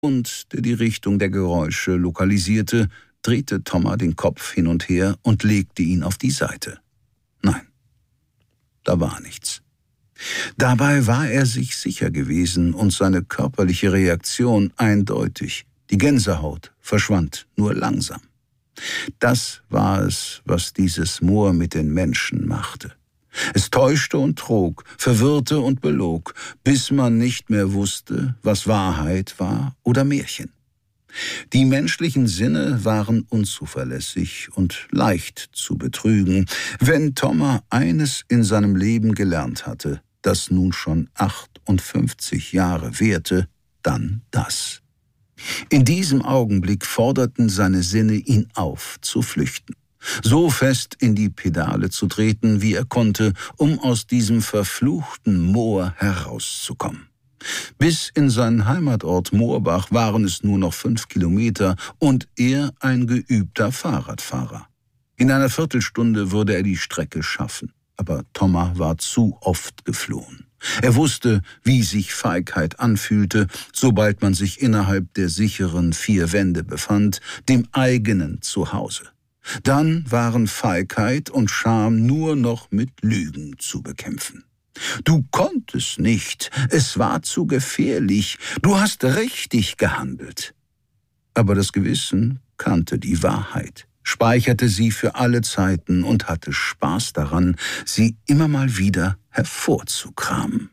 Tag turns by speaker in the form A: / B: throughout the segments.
A: und der die Richtung der Geräusche lokalisierte, drehte Thomas den Kopf hin und her und legte ihn auf die Seite. Nein, da war nichts. Dabei war er sich sicher gewesen und seine körperliche Reaktion eindeutig. Die Gänsehaut verschwand nur langsam. Das war es, was dieses Moor mit den Menschen machte. Es täuschte und trug, verwirrte und belog, bis man nicht mehr wusste, was Wahrheit war oder Märchen. Die menschlichen Sinne waren unzuverlässig und leicht zu betrügen. Wenn Thomas eines in seinem Leben gelernt hatte, das nun schon 58 Jahre währte, dann das. In diesem Augenblick forderten seine Sinne ihn auf, zu flüchten, so fest in die Pedale zu treten, wie er konnte, um aus diesem verfluchten Moor herauszukommen. Bis in seinen Heimatort Moorbach waren es nur noch 5 Kilometer und er ein geübter Fahrradfahrer. In einer Viertelstunde würde er die Strecke schaffen. Aber Thomas war zu oft geflohen. Er wusste, wie sich Feigheit anfühlte, sobald man sich innerhalb der sicheren 4 Wände befand, dem eigenen Zuhause. Dann waren Feigheit und Scham nur noch mit Lügen zu bekämpfen. Du konntest nicht, es war zu gefährlich, du hast richtig gehandelt. Aber das Gewissen kannte die Wahrheit, speicherte sie für alle Zeiten und hatte Spaß daran, sie immer mal wieder hervorzukramen.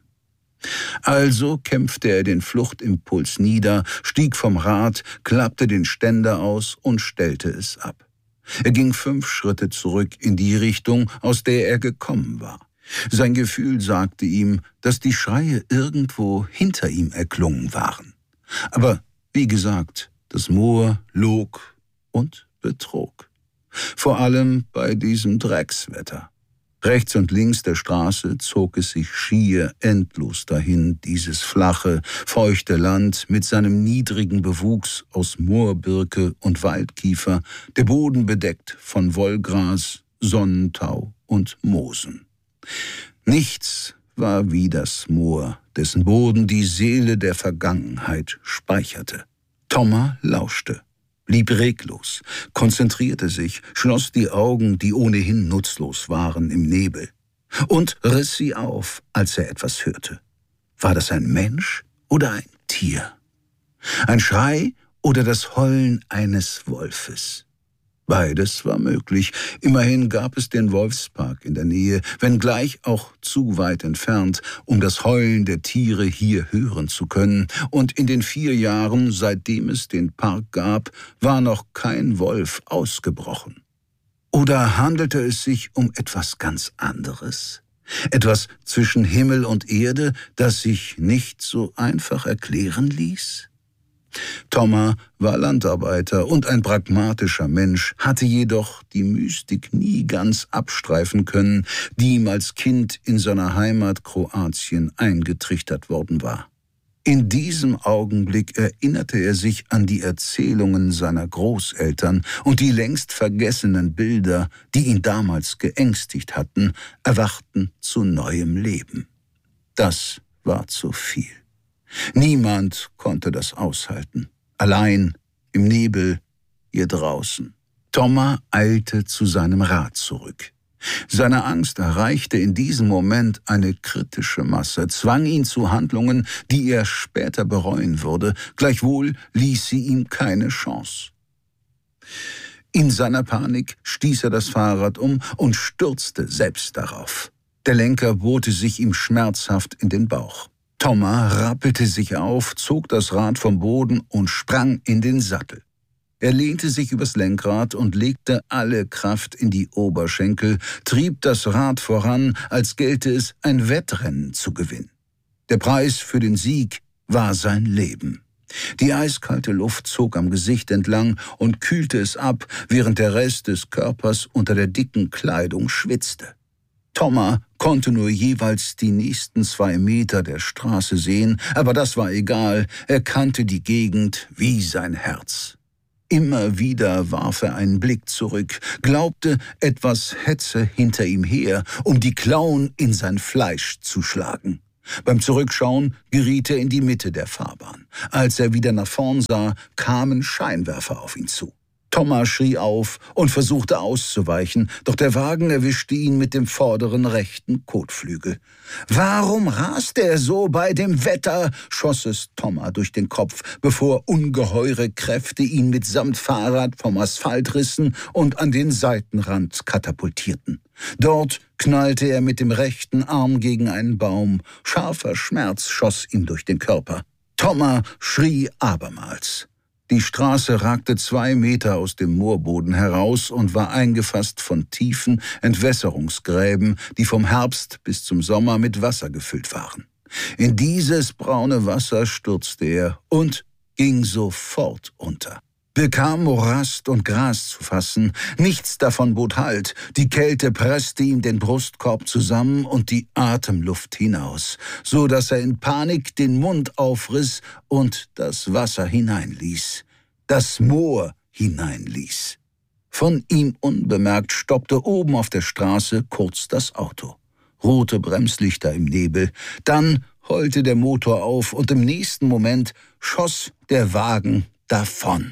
A: Also kämpfte er den Fluchtimpuls nieder, stieg vom Rad, klappte den Ständer aus und stellte es ab. Er ging 5 Schritte zurück in die Richtung, aus der er gekommen war. Sein Gefühl sagte ihm, dass die Schreie irgendwo hinter ihm erklungen waren. Aber wie gesagt, das Moor log und betrog. Vor allem bei diesem Dreckswetter. Rechts und links der Straße zog es sich schier endlos dahin, dieses flache, feuchte Land mit seinem niedrigen Bewuchs aus Moorbirke und Waldkiefer, der Boden bedeckt von Wollgras, Sonnentau und Moosen. Nichts war wie das Moor, dessen Boden die Seele der Vergangenheit speicherte. Thomas lauschte, blieb reglos, konzentrierte sich, schloss die Augen, die ohnehin nutzlos waren, im Nebel, und riss sie auf, als er etwas hörte. War das ein Mensch oder ein Tier? Ein Schrei oder das Heulen eines Wolfes? Beides war möglich. Immerhin gab es den Wolfspark in der Nähe, wenngleich auch zu weit entfernt, um das Heulen der Tiere hier hören zu können. Und in den 4 Jahren, seitdem es den Park gab, war noch kein Wolf ausgebrochen. Oder handelte es sich um etwas ganz anderes? Etwas zwischen Himmel und Erde, das sich nicht so einfach erklären ließ? Thomas war Landarbeiter und ein pragmatischer Mensch, hatte jedoch die Mystik nie ganz abstreifen können, die ihm als Kind in seiner Heimat Kroatien eingetrichtert worden war. In diesem Augenblick erinnerte er sich an die Erzählungen seiner Großeltern und die längst vergessenen Bilder, die ihn damals geängstigt hatten, erwachten zu neuem Leben. Das war zu viel. Niemand konnte das aushalten. Allein, im Nebel, hier draußen. Thomas eilte zu seinem Rad zurück. Seine Angst erreichte in diesem Moment eine kritische Masse, zwang ihn zu Handlungen, die er später bereuen würde. Gleichwohl ließ sie ihm keine Chance. In seiner Panik stieß er das Fahrrad um und stürzte selbst darauf. Der Lenker bohrte sich ihm schmerzhaft in den Bauch. Thomas rappelte sich auf, zog das Rad vom Boden und sprang in den Sattel. Er lehnte sich übers Lenkrad und legte alle Kraft in die Oberschenkel, trieb das Rad voran, als gelte es, ein Wettrennen zu gewinnen. Der Preis für den Sieg war sein Leben. Die eiskalte Luft zog am Gesicht entlang und kühlte es ab, während der Rest des Körpers unter der dicken Kleidung schwitzte. Thomas konnte nur jeweils die nächsten 2 Meter der Straße sehen, aber das war egal, er kannte die Gegend wie sein Herz. Immer wieder warf er einen Blick zurück, glaubte, etwas hetze hinter ihm her, um die Klauen in sein Fleisch zu schlagen. Beim Zurückschauen geriet er in die Mitte der Fahrbahn. Als er wieder nach vorn sah, kamen Scheinwerfer auf ihn zu. Thomas schrie auf und versuchte auszuweichen, doch der Wagen erwischte ihn mit dem vorderen rechten Kotflügel. »Warum raste er so bei dem Wetter?« schoss es Thomas durch den Kopf, bevor ungeheure Kräfte ihn mitsamt Fahrrad vom Asphalt rissen und an den Seitenrand katapultierten. Dort knallte er mit dem rechten Arm gegen einen Baum. Scharfer Schmerz schoss ihm durch den Körper. Thomas schrie abermals. Die Straße ragte 2 Meter aus dem Moorboden heraus und war eingefasst von tiefen Entwässerungsgräben, die vom Herbst bis zum Sommer mit Wasser gefüllt waren. In dieses braune Wasser stürzte er und ging sofort unter. Bekam Morast und Gras zu fassen, nichts davon bot Halt, die Kälte presste ihm den Brustkorb zusammen und die Atemluft hinaus, so dass er in Panik den Mund aufriss und das Wasser hineinließ, das Moor hineinließ. Von ihm unbemerkt stoppte oben auf der Straße kurz das Auto. Rote Bremslichter im Nebel, dann heulte der Motor auf und im nächsten Moment schoss der Wagen davon.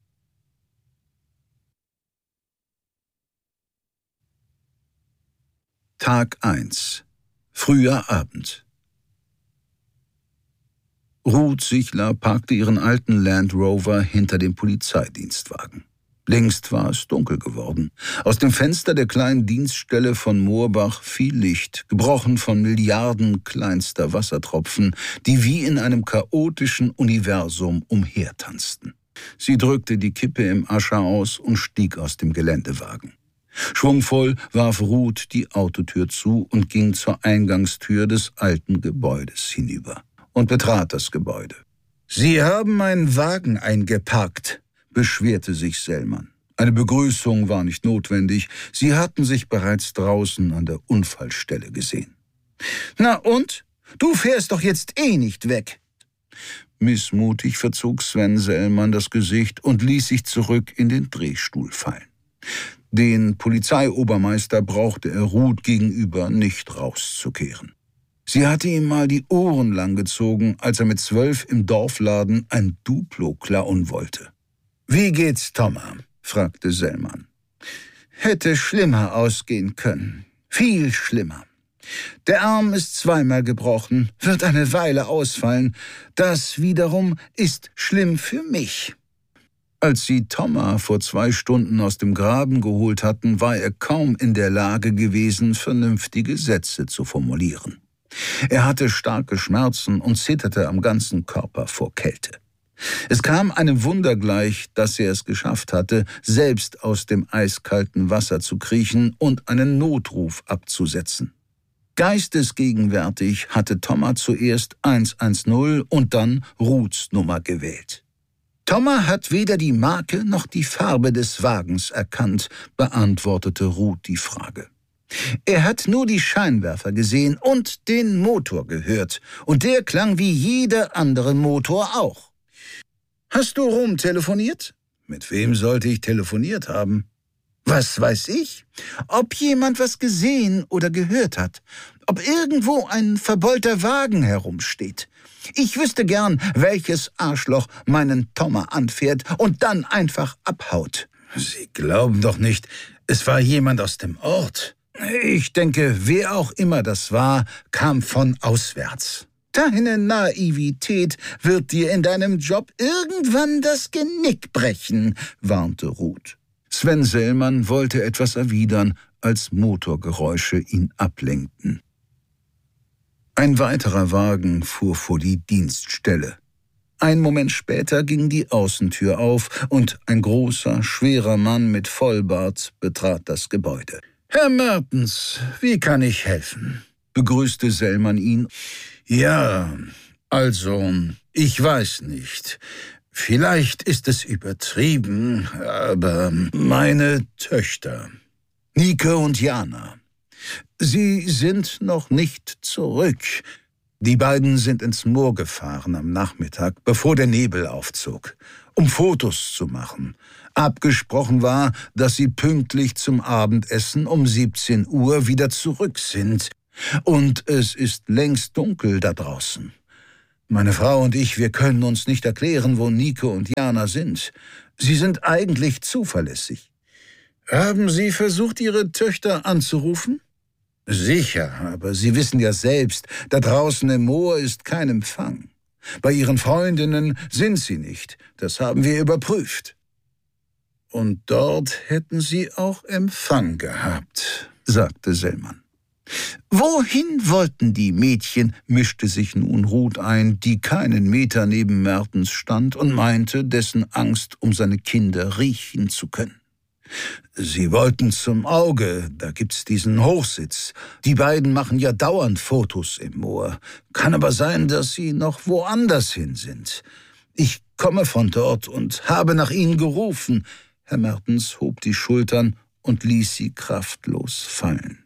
A: Tag 1. Früher Abend. Ruth Sichler parkte ihren alten Land Rover hinter dem Polizeidienstwagen. Längst war es dunkel geworden. Aus dem Fenster der kleinen Dienststelle von Moorbach fiel Licht, gebrochen von Milliarden kleinster Wassertropfen, die wie in einem chaotischen Universum umhertanzten. Sie drückte die Kippe im Ascher aus und stieg aus dem Geländewagen. Schwungvoll warf Ruth die Autotür zu und ging zur Eingangstür des alten Gebäudes hinüber und betrat das Gebäude. »Sie haben meinen Wagen eingeparkt«, beschwerte sich Sellmann. Eine Begrüßung war nicht notwendig, sie hatten sich bereits draußen an der Unfallstelle gesehen. »Na und? Du fährst doch jetzt eh nicht weg!« Missmutig verzog Sven Sellmann das Gesicht und ließ sich zurück in den Drehstuhl fallen. Den Polizeiobermeister brauchte er Ruth gegenüber nicht rauszukehren. Sie hatte ihm mal die Ohren langgezogen, als er mit 12 im Dorfladen ein Duplo klauen wollte. »Wie geht's, Thomas?« fragte Sellmann. »Hätte schlimmer ausgehen können. Viel schlimmer. Der Arm ist 2-mal gebrochen, wird eine Weile ausfallen. Das wiederum ist schlimm für mich.« Als sie Thomas vor 2 Stunden aus dem Graben geholt hatten, war er kaum in der Lage gewesen, vernünftige Sätze zu formulieren. Er hatte starke Schmerzen und zitterte am ganzen Körper vor Kälte. Es kam einem Wunder gleich, dass er es geschafft hatte, selbst aus dem eiskalten Wasser zu kriechen und einen Notruf abzusetzen. Geistesgegenwärtig hatte Thomas zuerst 110 und dann Ruths Nummer gewählt. »Thomas hat weder die Marke noch die Farbe des Wagens erkannt«, beantwortete Ruth die Frage. »Er hat nur die Scheinwerfer gesehen und den Motor gehört. Und der klang wie jeder andere Motor auch.« »Hast du rumtelefoniert?« »Mit wem sollte ich telefoniert haben?« »Was weiß ich? Ob jemand was gesehen oder gehört hat. Ob irgendwo ein verbeulter Wagen herumsteht. Ich wüsste gern, welches Arschloch meinen Thomas anfährt und dann einfach abhaut.« »Sie glauben doch nicht, es war jemand aus dem Ort?« »Ich denke, wer auch immer das war, kam von auswärts.« »Deine Naivität wird dir in deinem Job irgendwann das Genick brechen«, warnte Ruth. Sven Sellmann wollte etwas erwidern, als Motorgeräusche ihn ablenkten. Ein weiterer Wagen fuhr vor die Dienststelle. Einen Moment später ging die Außentür auf und ein großer, schwerer Mann mit Vollbart betrat das Gebäude. »Herr Mertens, wie kann ich helfen?« begrüßte Sellmann ihn. »Ja, also, ich weiß nicht. Vielleicht ist es übertrieben, aber meine Töchter, Nike und Jana, sie sind noch nicht zurück. Die beiden sind ins Moor gefahren am Nachmittag, bevor der Nebel aufzog, um Fotos zu machen. Abgesprochen war, dass sie pünktlich zum Abendessen um 17 Uhr wieder zurück sind. Und es ist längst dunkel da draußen. Meine Frau und ich, wir können uns nicht erklären, wo Nike und Jana sind. Sie sind eigentlich zuverlässig. Haben Sie versucht, Ihre Töchter anzurufen? Sicher, aber Sie wissen ja selbst, da draußen im Moor ist kein Empfang. Bei Ihren Freundinnen sind sie nicht. Das haben wir überprüft. Und dort hätten Sie auch Empfang gehabt, sagte Sellmann. Wohin wollten die Mädchen, mischte sich nun Ruth ein, die keinen Meter neben Mertens stand und meinte, dessen Angst um seine Kinder riechen zu können. Sie wollten zum Auge, da gibt's diesen Hochsitz. Die beiden machen ja dauernd Fotos im Moor. Kann aber sein, dass sie noch woanders hin sind. Ich komme von dort und habe nach ihnen gerufen. Herr Mertens hob die Schultern und ließ sie kraftlos fallen.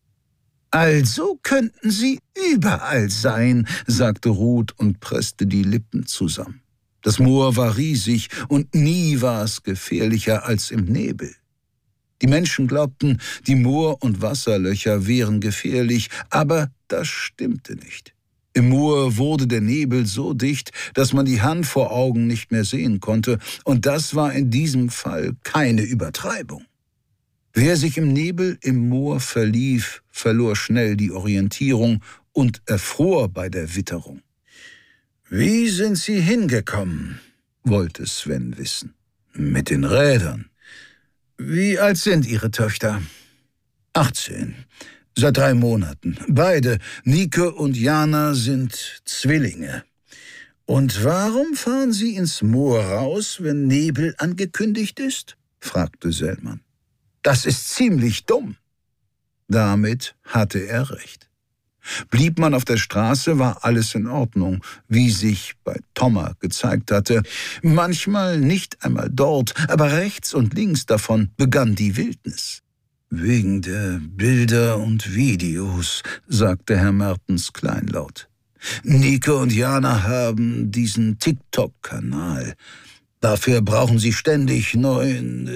A: Also könnten sie überall sein, sagte Ruth und presste die Lippen zusammen. Das Moor war riesig und nie war es gefährlicher als im Nebel. Die Menschen glaubten, die Moor- und Wasserlöcher wären gefährlich, aber das stimmte nicht. Im Moor wurde der Nebel so dicht, dass man die Hand vor Augen nicht mehr sehen konnte, und das war in diesem Fall keine Übertreibung. Wer sich im Nebel im Moor verlief, verlor schnell die Orientierung und erfror bei der Witterung. »Wie sind Sie hingekommen?« wollte Sven wissen. »Mit den Rädern.« »Wie alt sind Ihre Töchter?« 18. Seit 3 Monaten. Beide, Nike und Jana, sind Zwillinge. Und warum fahren Sie ins Moor raus, wenn Nebel angekündigt ist?« fragte Sellmann. »Das ist ziemlich dumm.« Damit hatte er recht. Blieb man auf der Straße, war alles in Ordnung, wie sich bei Tomma gezeigt hatte. Manchmal nicht einmal dort, aber rechts und links davon begann die Wildnis. »Wegen der Bilder und Videos«, sagte Herr Mertens kleinlaut. »Nike und Jana haben diesen TikTok-Kanal. Dafür brauchen sie ständig neuen,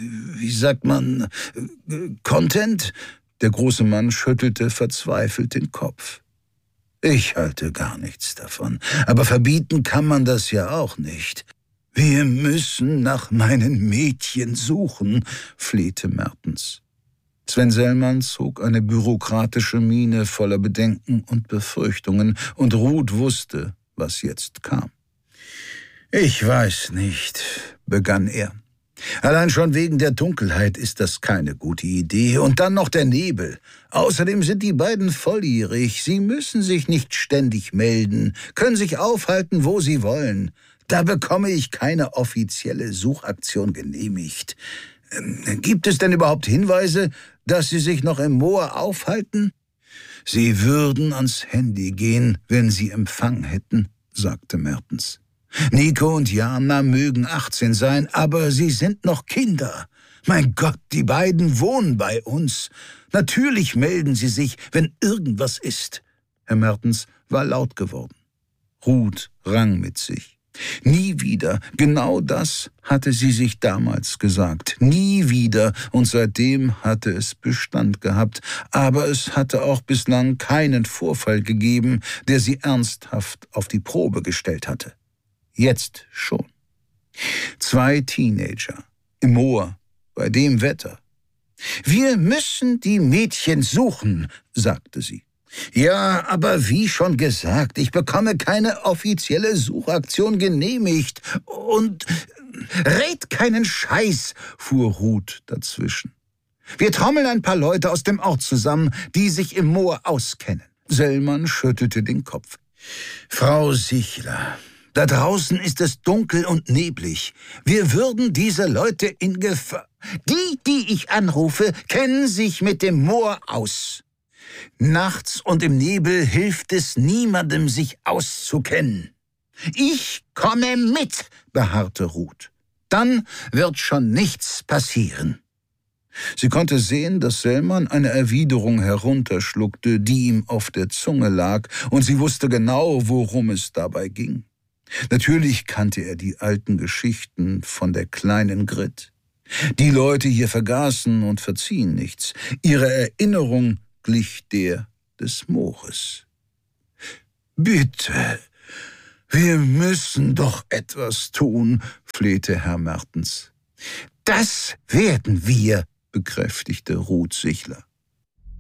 A: Content?« Der große Mann schüttelte verzweifelt den Kopf. »Ich halte gar nichts davon, aber verbieten kann man das ja auch nicht. Wir müssen nach meinen Mädchen suchen«, flehte Mertens. Sven Sellmann zog eine bürokratische Miene voller Bedenken und Befürchtungen, und Ruth wusste, was jetzt kam. »Ich weiß nicht«, begann er. »Allein schon wegen der Dunkelheit ist das keine gute Idee. Und dann noch der Nebel. Außerdem sind die beiden volljährig. Sie müssen sich nicht ständig melden, können sich aufhalten, wo sie wollen. Da bekomme ich keine offizielle Suchaktion genehmigt. Gibt es denn überhaupt Hinweise, dass sie sich noch im Moor aufhalten?« »Sie würden ans Handy gehen, wenn sie Empfang hätten«, sagte Mertens. »Nike und Jana mögen 18 sein, aber sie sind noch Kinder. Mein Gott, die beiden wohnen bei uns. Natürlich melden sie sich, wenn irgendwas ist.« Herr Mertens war laut geworden. Ruth rang mit sich. Nie wieder, genau das hatte sie sich damals gesagt. Nie wieder, und seitdem hatte es Bestand gehabt. Aber es hatte auch bislang keinen Vorfall gegeben, der sie ernsthaft auf die Probe gestellt hatte. Jetzt schon. 2 Teenager im Moor, bei dem Wetter. »Wir müssen die Mädchen suchen«, sagte sie. »Ja, aber wie schon gesagt, ich bekomme keine offizielle Suchaktion genehmigt. Und red keinen Scheiß«, fuhr Ruth dazwischen. »Wir trommeln ein paar Leute aus dem Ort zusammen, die sich im Moor auskennen.« Sellmann schüttelte den Kopf. »Frau Sichler, da draußen ist es dunkel und neblig. Wir würden diese Leute in Gefahr... Die ich anrufe, kennen sich mit dem Moor aus. Nachts und im Nebel hilft es niemandem, sich auszukennen. »Ich komme mit«, beharrte Ruth. »Dann wird schon nichts passieren.« Sie konnte sehen, dass Sellmann eine Erwiderung herunterschluckte, die ihm auf der Zunge lag, und sie wusste genau, worum es dabei ging. Natürlich kannte er die alten Geschichten von der kleinen Grit. Die Leute hier vergaßen und verziehen nichts. Ihre Erinnerung glich der des Moores. »Bitte, wir müssen doch etwas tun«, flehte Herr Mertens. »Das werden wir«, bekräftigte Ruth Sichler.